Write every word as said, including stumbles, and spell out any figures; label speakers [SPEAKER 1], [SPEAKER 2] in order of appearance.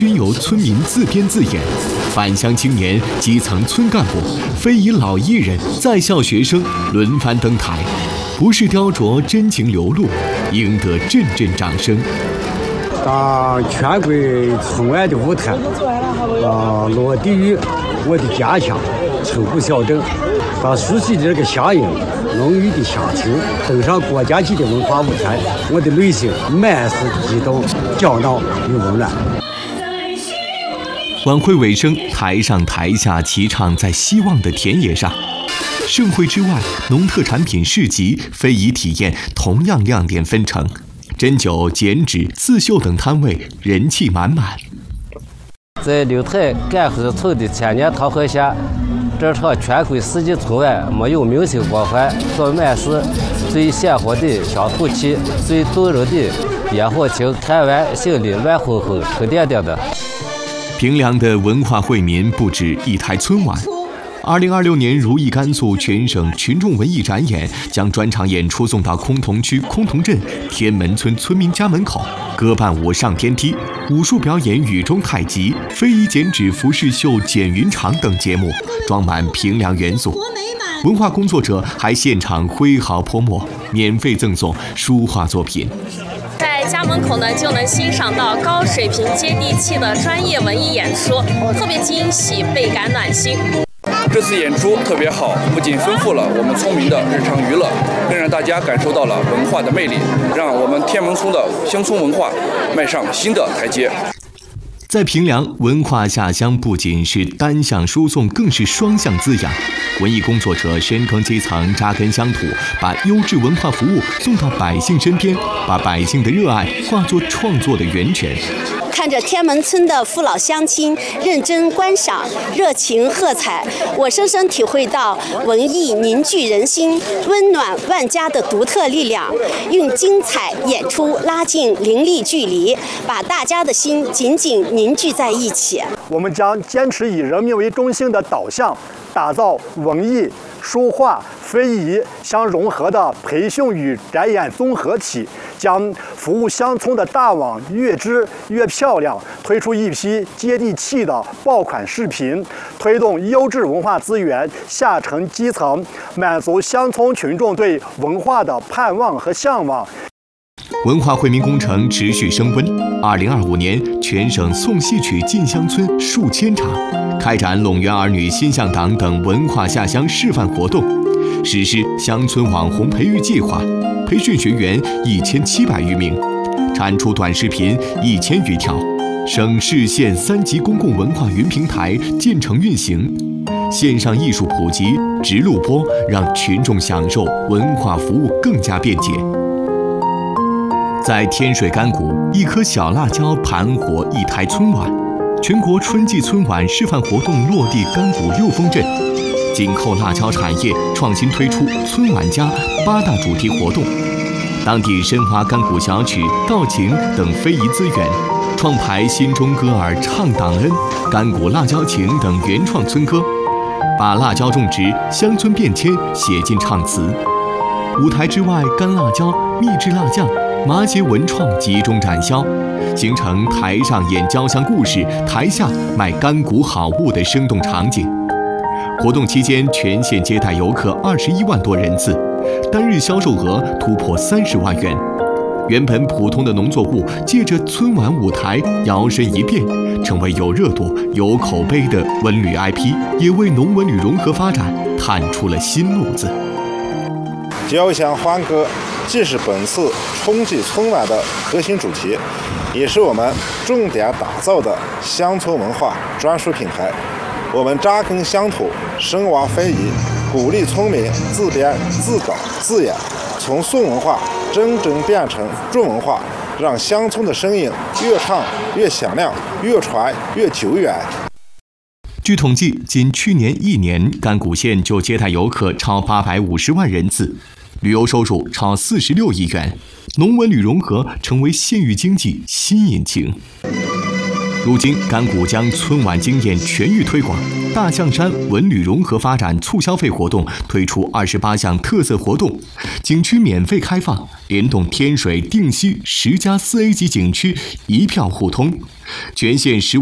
[SPEAKER 1] 均由村民自编自演，返乡青年、基层村干部、非遗老艺人、在校学生轮番登台，不是雕琢真情流露，赢得阵阵掌声。
[SPEAKER 2] 当全国春晚的舞台，啊，落地于我的家乡抽古小镇，把熟悉的这个乡音、浓郁的乡情登上国家级的文化舞台，我的内心满是激动、骄傲与温暖。
[SPEAKER 1] 晚会尾声，台上台下齐唱在希望的田野上。盛会之外，农特产品市集、非遗体验同样亮点纷呈，针灸、剪纸、刺绣等摊位人气满满。
[SPEAKER 3] 在六台干河村的千年桃河下，这场全国四季春晚没有明星光环，做满是最鲜活的乡土气、最动人的烟火情，看完心里乱哄哄、沉甸甸的。
[SPEAKER 1] 平凉的文化惠民不止一台春晚。二零二六年如意甘肃全省群众文艺展演将专场演出送到崆峒区崆峒镇天门村村民家门口，歌伴舞上天梯、武术表演雨中太极、非遗剪纸、服饰秀、剪云长等节目，装满平凉元素。文化工作者还现场挥毫泼墨，免费赠送书画作品。
[SPEAKER 4] 在家门口呢，就能欣赏到高水平、接地气的专业文艺演出，特别惊喜，倍感暖心。
[SPEAKER 5] 这次演出特别好，不仅丰富了我们村民的日常娱乐，更让大家感受到了文化的魅力，让我们天门村的乡村文化迈上新的台阶。
[SPEAKER 1] 在平凉，文化下乡不仅是单向输送，更是双向滋养。文艺工作者深耕基层，扎根乡土，把优质文化服务送到百姓身边，把百姓的热爱化作创作的源泉。
[SPEAKER 6] 看着天门村的父老乡亲认真观赏、热情喝彩，我深深体会到文艺凝聚人心、温暖万家的独特力量。用精彩演出拉近邻里距离，把大家的心紧紧凝聚在一起。
[SPEAKER 7] 我们将坚持以人民为中心的导向，打造文艺、书画、非遗相融合的培训与展演综合体，将服务乡村的大网越织越漂亮，推出一批接地气的爆款视频，推动优质文化资源下沉基层，满足乡村群众对文化的盼望和向往。
[SPEAKER 1] 文化惠民工程持续升温。二零二五年，全省送戏曲进乡村数千场，开展陇源儿女新向党等文化下乡示范活动，实施乡村网红培育计划，培训学员一千七百余名，产出短视频一千余条。省市县三级公共文化云平台建成运行，线上艺术普及、直录播，让群众享受文化服务更加便捷。在天水甘谷，一颗小辣椒盘活一台春晚。全国春季春晚示范活动落地甘谷六峰镇，紧扣辣椒产业，创新推出春晚加八大主题活动。当地深挖甘谷小曲、道情等非遗资源，创排心中歌儿唱党恩、甘谷辣椒情等原创村歌，把辣椒种植、乡村变迁写进唱词。舞台之外，干辣椒、秘制辣酱、麻节文创集中展销，形成台上演椒乡故事，台下卖甘谷好物的生动场景。活动期间，全县接待游客二十一万多人次，单日销售额突破三十万元。原本普通的农作物，借着春晚舞台摇身一变，成为有热度、有口碑的文旅 I P， 也为农文旅融合发展探出了新路子。
[SPEAKER 8] 椒乡欢歌既是本次春季春晚的核心主题，也是我们重点打造的乡村文化专属品牌。我们扎根乡土，深挖非遗，鼓励村民自编自导自演，从宋文化真正变成重文化，让乡村的声音越唱越响亮，越传越久远。
[SPEAKER 1] 据统计，仅去年一年，甘谷县就接待游客超八百五十万人次，旅游收入超四十六亿元，农文旅融合成为县域经济新引擎。 如今，甘谷将春晚经验全域推广，大象山文旅融合发展促消费活动推出二十八项特色活动，景区免费开放，联动天水、定西十家四 A 级景区一票互通，全县十